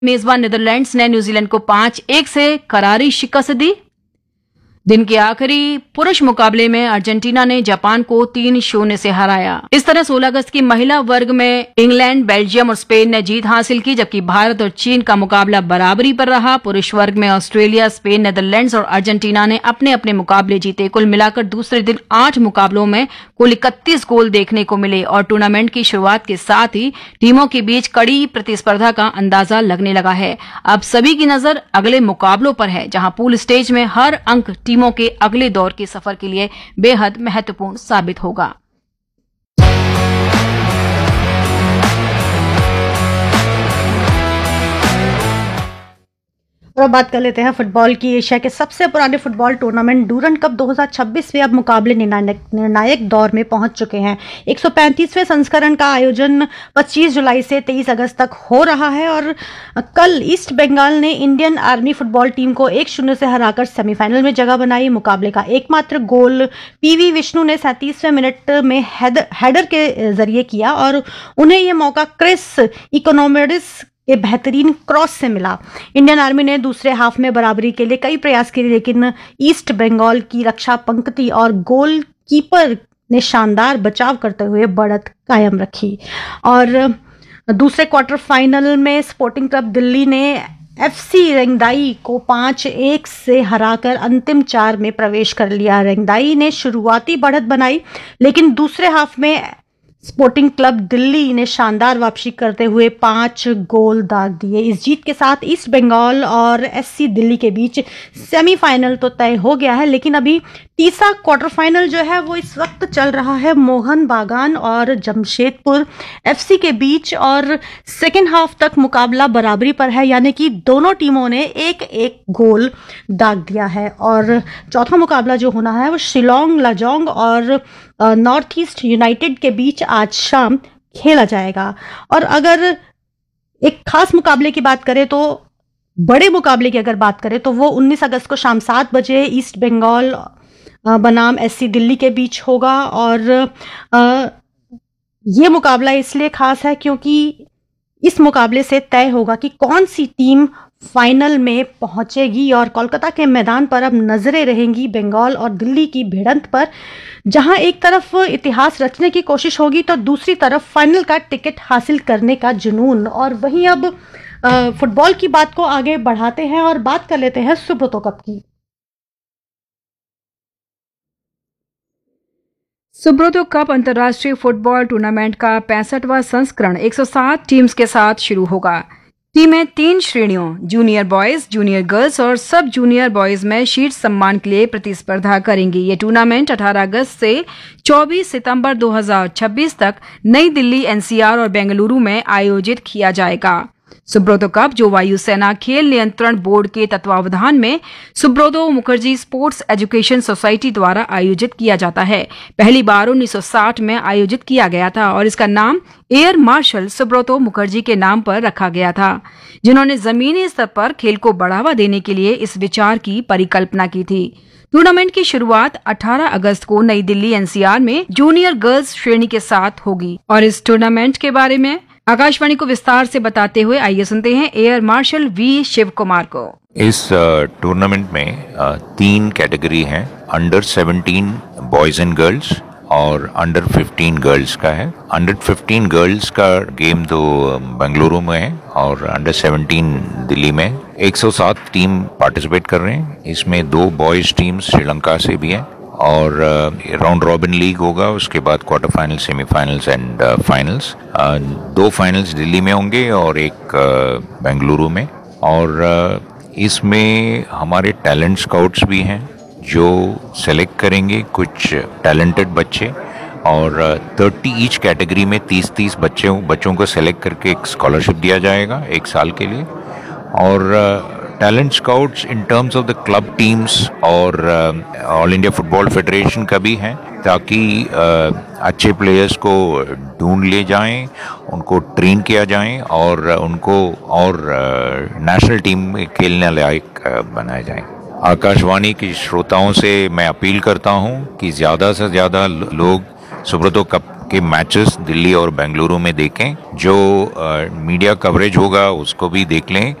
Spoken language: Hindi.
मेजबान नीदरलैंड्स ने न्यूजीलैंड को 5-1 से करारी शिकस्त दी। दिन के आखिरी पुरुष मुकाबले में अर्जेंटीना ने जापान को 3-0 से हराया। इस तरह 16 अगस्त की महिला वर्ग में इंग्लैंड, बेल्जियम और स्पेन ने जीत हासिल की, जबकि भारत और चीन का मुकाबला बराबरी पर रहा। पुरुष वर्ग में ऑस्ट्रेलिया, स्पेन, नीदरलैंड्स और अर्जेंटीना ने अपने अपने मुकाबले जीते। कुल मिलाकर दूसरे दिन 8 मुकाबलों में कुल 31 गोल देखने को मिले और टूर्नामेंट की शुरुआत के साथ ही टीमों के बीच कड़ी प्रतिस्पर्धा का अंदाजा लगने लगा है। अब सभी की नजर अगले मुकाबलों पर है, जहां पूल स्टेज में हर अंक टीमों के अगले दौर के सफर के लिए बेहद महत्वपूर्ण साबित होगा। और अब बात कर लेते हैं फुटबॉल की। एशिया के सबसे पुराने फुटबॉल टूर्नामेंट डूरंड कप 2026 में अब मुकाबले निर्णायक दौर में पहुंच चुके हैं। 135वें संस्करण का आयोजन 25 जुलाई से 23 अगस्त तक हो रहा है और कल ईस्ट बंगाल ने इंडियन आर्मी फुटबॉल टीम को 1-0 से हराकर सेमीफाइनल में जगह बनाई। मुकाबले का एकमात्र गोल पीवी विष्णु ने 37वें मिनट में हेडर के जरिए किया और उन्हें यह मौका क्रिस इकोनोमिडिस के बेहतरीन क्रॉस से मिला। इंडियन आर्मी ने दूसरे हाफ में बराबरी के लिए कई प्रयास किए, लेकिन ईस्ट बंगाल की रक्षा पंक्ति और गोलकीपर ने शानदार बचाव करते हुए बढ़त कायम रखी। और दूसरे क्वार्टर फाइनल में स्पोर्टिंग क्लब दिल्ली ने एफसी रेंगदाई को 5-1 से हराकर अंतिम 4 में प्रवेश कर लिया। रेंगदाई ने शुरुआती बढ़त बनाई, लेकिन दूसरे हाफ में स्पोर्टिंग क्लब दिल्ली ने शानदार वापसी करते हुए 5 गोल दाग दिए। इस जीत के साथ ईस्ट बंगाल और एससी दिल्ली के बीच सेमीफाइनल तो तय हो गया है, लेकिन अभी तीसरा क्वार्टर फाइनल जो है वो इस वक्त चल रहा है मोहन बागान और जमशेदपुर एफसी के बीच और सेकेंड हाफ तक मुकाबला बराबरी पर है, यानी कि दोनों टीमों ने एक एक गोल दाग दिया है। और चौथा मुकाबला जो होना है वो शिलोंग लाजोंग और नॉर्थ ईस्ट यूनाइटेड के बीच आज शाम खेला जाएगा। और अगर एक खास मुकाबले की बात करें तो बड़े मुकाबले की अगर बात करें तो वो 19 अगस्त को शाम 7 बजे ईस्ट बंगाल बनाम एससी दिल्ली के बीच होगा। और ये मुकाबला इसलिए खास है क्योंकि इस मुकाबले से तय होगा कि कौन सी टीम फाइनल में पहुंचेगी और कोलकाता के मैदान पर अब नजरें रहेंगी बंगाल और दिल्ली की भिड़ंत पर, जहां एक तरफ इतिहास रचने की कोशिश होगी तो दूसरी तरफ फाइनल का टिकट हासिल करने का जुनून। और वहीं अब फुटबॉल की बात को आगे बढ़ाते हैं और बात कर लेते हैं सुब्रतो कप की। सुब्रतो कप अंतर्राष्ट्रीय फुटबॉल टूर्नामेंट का 65वां संस्करण 107 टीम्स के साथ शुरू होगा। टीमें 3 श्रेणियों जूनियर बॉयज, जूनियर गर्ल्स और सब जूनियर बॉयज में शीर्ष सम्मान के लिए प्रतिस्पर्धा करेंगी। ये टूर्नामेंट 18 अगस्त से 24 सितंबर 2026 तक नई दिल्ली, एनसीआर और बेंगलुरु में आयोजित किया जाएगा। सुब्रतो कप, जो वायुसेना खेल नियंत्रण बोर्ड के तत्वावधान में Subroto Mukherjee sports education society द्वारा आयोजित किया जाता है, पहली बार 1960 में आयोजित किया गया था और इसका नाम एयर मार्शल सुब्रतो मुखर्जी के नाम पर रखा गया था, जिन्होंने जमीनी स्तर पर खेल को बढ़ावा देने के लिए इस विचार की परिकल्पना की थी। टूर्नामेंट की शुरुआत 18 अगस्त को नई दिल्ली, एनसीआर में जूनियर गर्ल्स श्रेणी के साथ होगी। और इस टूर्नामेंट के बारे में आकाशवाणी को विस्तार से बताते हुए आइए सुनते हैं air marshal V Shiv Kumar को। इस टूर्नामेंट में 3 कैटेगरी हैं, अंडर 17 बॉयज एंड गर्ल्स और अंडर 15 गर्ल्स का है। अंडर 15 गर्ल्स का गेम तो बेंगलुरु में है और अंडर 17 दिल्ली में। 107 टीम पार्टिसिपेट कर रहे हैं, इसमें 2 बॉयज टीम श्रीलंका से भी हैं और राउंड रॉबिन लीग होगा, उसके बाद quarter final, semifinals and finals. 2 finals Delhi में होंगे और एक बेंगलुरु में। और इसमें हमारे टैलेंट स्काउट्स भी हैं जो सेलेक्ट करेंगे कुछ टैलेंटेड बच्चे और 30 ईच कैटेगरी में 30-30 बच्चों को सेलेक्ट करके एक स्कॉलरशिप दिया जाएगा 1 साल के लिए। और talent scouts in terms of the club teams और ऑल इंडिया फुटबॉल फेडरेशन का भी है, ताकि अच्छे प्लेयर्स को ढूंढ ले जाएं, उनको ट्रेन किया जाएं और उनको और नेशनल टीम में खेलने लायक बनाया जाए। आकाशवाणी के श्रोताओं से मैं अपील करता हूं कि ज़्यादा से ज़्यादा लोग सुब्रतो कप के मैचेस दिल्ली और बेंगलुरु में देखें। जो मीडिया कवरेज होगा उसको भी देख लें।